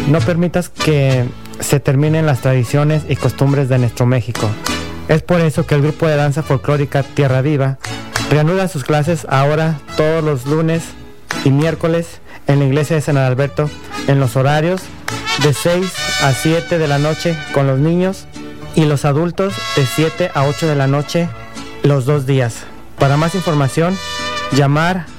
No permitas que se terminen las tradiciones y costumbres de nuestro México. Es por eso que el grupo de danza folclórica Tierra Viva reanuda sus clases ahora todos los lunes y miércoles en la iglesia de San Alberto en los horarios de 6 a 7 de la noche con los niños y los adultos de 7 a 8 de la noche los 2 días. Para más información, llamar